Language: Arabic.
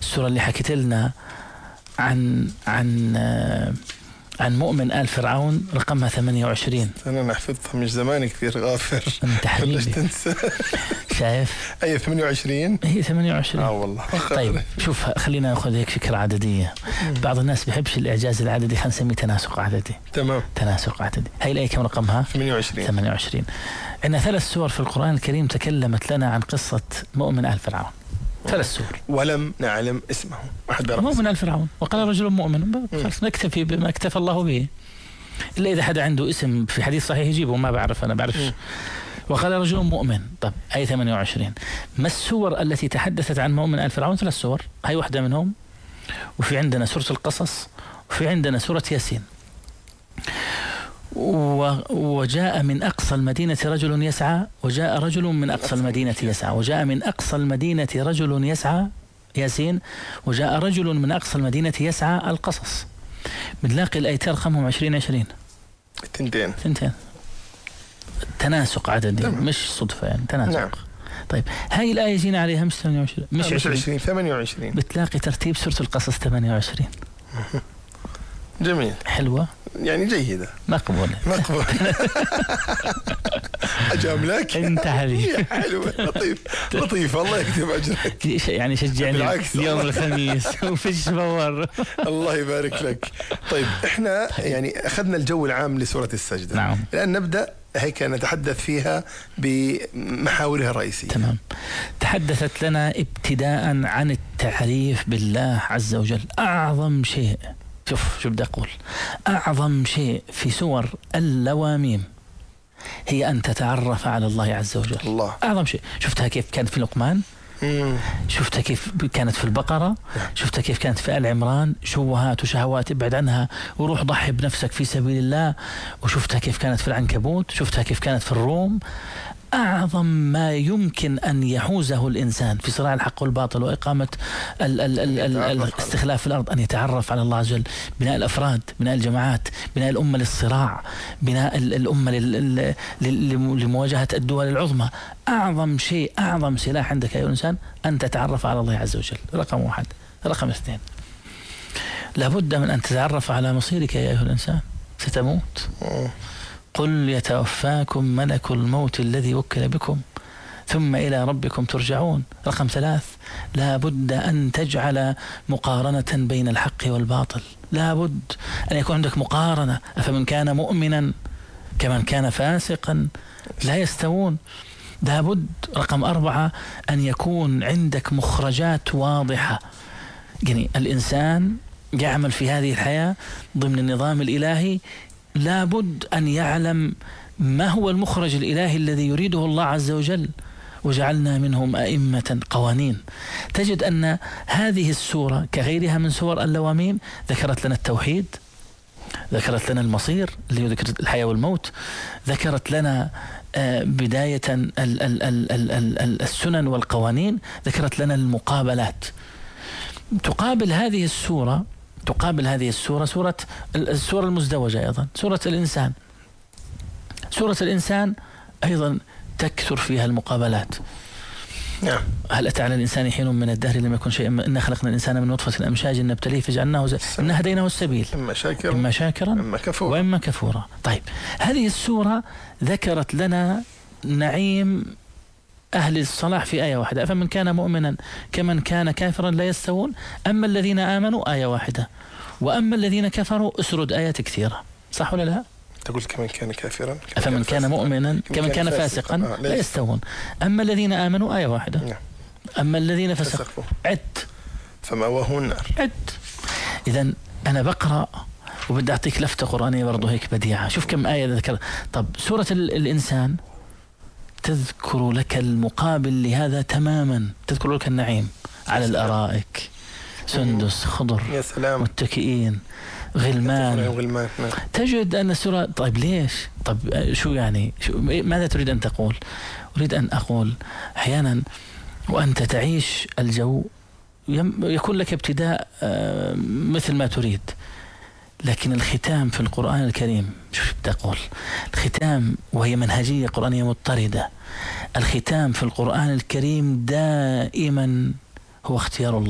السورة اللي حكيت لنا عن مؤمن آل فرعون رقمها 28. أنا حفظتها مش زمان كثير غافر. أنت حبيبي. ليش تنسى؟ شايف؟ أي 28؟ هي 28. والله. طيب شوف، خلينا نأخذ هيك فكرة عددية. بعض الناس بيحبش الإعجاز العددي، خلينا نسميه تناسق عددي. تمام. تناسق عددي. هاي الآية كم رقمها؟ 28. 28. عندنا 3 سور في القرآن الكريم تكلمت لنا عن قصة مؤمن آل فرعون. 3 سور. ولم نعلم اسمه. مؤمن آل فرعون. وقال رجل مؤمن. خلاص نكتفي بما اكتفى الله به. إلا إذا حدا عنده اسم في حديث صحيح يجيبه، ما بعرف أنا بعرفش. وقال رجل مؤمن. طب آية 28. ما السور التي تحدثت عن مؤمن آل فرعون؟ 3 سور. هاي واحدة منهم. وفي عندنا سورة القصص، وفي عندنا سورة ياسين. وجاء من أقصى المدينة رجل يسعى، وجاء رجل من أقصى المدينة يسعى، وجاء من أقصى المدينة رجل يسعى ياسين، وجاء رجل من أقصى المدينة يسعى القصص. بنلاقي الآيتين رقمهم 20. تنتين. تناسق عددي. مش صدفة يعني، تناسق. نعم. طيب هاي الآية جينا عليها مش 28 مش 20 28. بتلاقي ترتيب سورة القصص 28. جميل. حلوة يعني جيدة. مقبولة. أجاملك. أنت حبيبي. حلوة. لطيف الله يكتب أجرك. يعني شجعني اليوم الخميس وفيش باور. الله يبارك لك. طيب إحنا يعني أخذنا الجو العام لسورة السجدة. نعم. الآن نبدأ هيك نتحدث فيها بمحاورها الرئيسية. تمام. تحدثت لنا ابتداء عن التعريف بالله عز وجل. أعظم شيء، شوف بدي أقول، أعظم شيء في سور اللواميم هي أن تتعرف على الله عز وجل. الله. أعظم شيء. شفتها كيف كانت في لقمان، شفتها كيف كانت في البقرة، شفتها كيف كانت في آل عمران، شبهات وشهوات ابعد عنها وروح ضحي بنفسك في سبيل الله، وشفتها كيف كانت في العنكبوت، شفتها كيف كانت في الروم. أعظم ما يمكن أن يحوزه الإنسان في صراع الحق والباطل وإقامة الاستخلاف في الأرض أن يتعرف على الله عز وجل. بناء الأفراد، بناء الجماعات، بناء الأمة للصراع، بناء الأمة لمواجهة الدول العظمى. أعظم شيء، أعظم سلاح عندك أيها الإنسان أن تتعرف على الله عز وجل. رقم 1. رقم 2، لابد من أن تتعرف على مصيرك يا أيها الإنسان. ستموت. قل يتوفاكم ملك الموت الذي وكل بكم ثم إلى ربكم ترجعون. رقم 3، لا بد أن تجعل مقارنة بين الحق والباطل. لا بد أن يكون عندك مقارنة. أفمن كان مؤمنا كمن كان فاسقا لا يستوون. لا بد. رقم 4، أن يكون عندك مخرجات واضحة. يعني الإنسان يعمل في هذه الحياة ضمن النظام الإلهي، لابد أن يعلم ما هو المخرج الإلهي الذي يريده الله عز وجل. وجعلنا منهم أئمة، قوانين. تجد أن هذه السورة كغيرها من سور اللواميم ذكرت لنا التوحيد، ذكرت لنا المصير اللي ذكرت الحياة والموت، ذكرت لنا بداية السنن والقوانين، ذكرت لنا المقابلات. تقابل هذه السورة السورة المزدوجة أيضا، سورة الإنسان. سورة الإنسان أيضا تكثر فيها المقابلات. نعم. هل أتى على الإنسان حين من الدهر لم يكن شيئا، إنا خلقنا الإنسان من نطفة أمشاج نبتليه فجعلناه إنا هديناه السبيل إما شاكرا وإما كفورا. طيب هذه السورة ذكرت لنا نعيم أهل الصلاح في آية واحدة. فمن كان مؤمنا كمن كان كافرا لا يستوون. أما الذين آمنوا آية واحدة، وأما الذين كفروا أسرد آيات كثيرة. صح ولا لا؟ تقول كمن كان كافرا، فمن كان مؤمنا كمن كان فاسقا لا يستوون. أما الذين آمنوا آية واحدة. أما الذين فسقوا عد فمأواهم النار. عد. إذن أنا بقرأ وبدي أعطيك لفتة قرآنية برضو هيك بديعة. شوف كم آية ذكر. طب سورة الإنسان تذكر لك المقابل لهذا تماما. تذكر لك النعيم على الأرائك، سندس خضر، يا سلام، متكئين، غلمان. تجد أن السورة. طيب ليش؟ طب شو يعني؟ ماذا تريد أن تقول؟ أريد أن أقول أحيانا وأنت تعيش الجو يكون لك ابتداء مثل ما تريد، لكن الختام في القرآن الكريم، شو بدي أقول؟ الختام، وهي منهجية قرآنية مضطردة، الختام في القرآن الكريم دائما هو اختيار الله.